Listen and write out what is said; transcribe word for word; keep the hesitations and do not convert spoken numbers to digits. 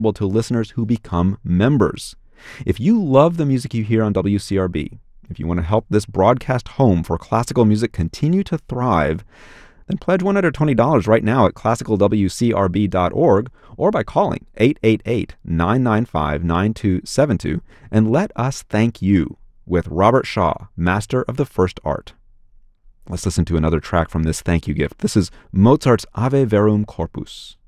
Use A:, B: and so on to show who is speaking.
A: available to listeners who become members. If you love the music you hear on W C R B, if you want to help this broadcast home for classical music continue to thrive, then pledge one hundred twenty dollars right now at classical w c r b dot org or by calling eight eight eight, nine nine five, nine two seven two and let us thank you with Robert Shaw, Master of the First Art. Let's listen to another track from this thank you gift. This is Mozart's Ave Verum Corpus.